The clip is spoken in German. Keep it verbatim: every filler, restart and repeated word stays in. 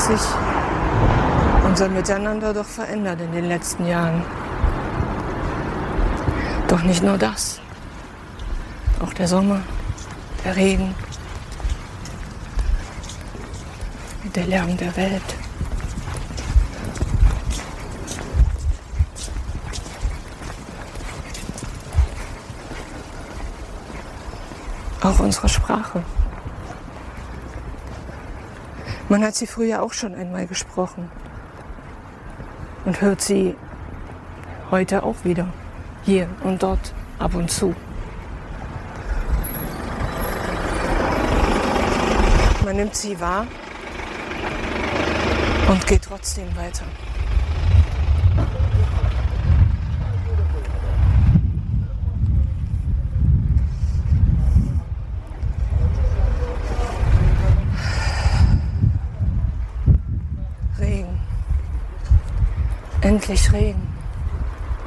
sich unser Miteinander doch verändert in den letzten Jahren. Doch nicht nur das. Auch der Sommer, der Regen, der Lärm der Welt. Auch unsere Sprache. Man hat sie früher auch schon einmal gesprochen und hört sie heute auch wieder, hier und dort, ab und zu. Man nimmt sie wahr und geht trotzdem weiter. Regen. Endlich Regen.